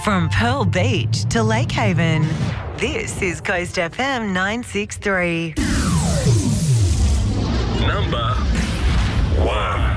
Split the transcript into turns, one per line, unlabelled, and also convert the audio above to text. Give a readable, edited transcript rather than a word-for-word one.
From Pearl Beach to Lake Haven, this is Coast FM 963.
Number 1.